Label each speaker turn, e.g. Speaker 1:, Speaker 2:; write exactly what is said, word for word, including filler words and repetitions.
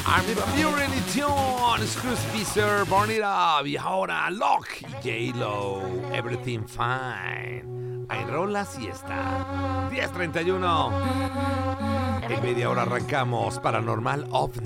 Speaker 1: Armin van Buuren y Tune, Scrooge Fisher, Burn It Up. Y ahora Locke y J-Lo, Everything Fine. Hay rola siesta. diez treinta y uno. En media hora arrancamos Paranormal OVNI.